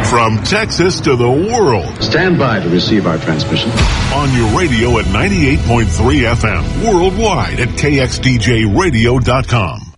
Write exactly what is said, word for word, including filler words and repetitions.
From Texas to the world. Stand by to receive our transmission. On your radio at ninety-eight point three F M. Worldwide at K X D J radio dot com.